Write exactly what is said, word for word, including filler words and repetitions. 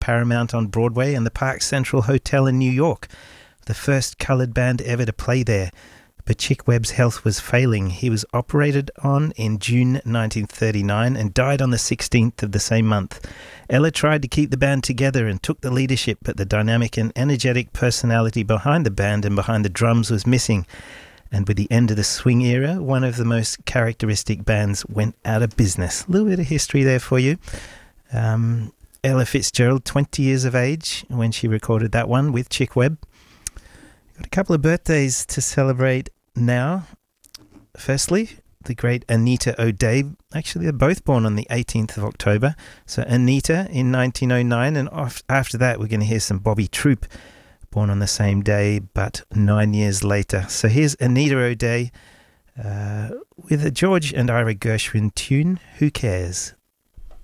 Paramount on Broadway and the Park Central Hotel in New York, the first coloured band ever to play there. But Chick Webb's health was failing. He was operated on in June nineteen thirty-nine and died on the sixteenth of the same month. Ella tried to keep the band together and took the leadership, but the dynamic and energetic personality behind the band and behind the drums was missing. And with the end of the swing era, one of the most characteristic bands went out of business. A little bit of history there for you. Um, Ella Fitzgerald, twenty years of age when she recorded that one with Chick Webb. Got a couple of birthdays to celebrate now. Firstly, the great Anita O'Day. Actually, they're both born on the eighteenth of October. So Anita in nineteen oh nine, and after that we're going to hear some Bobby Troop, born on the same day but nine years later. So here's Anita O'Day uh, with a George and Ira Gershwin tune, Who Cares?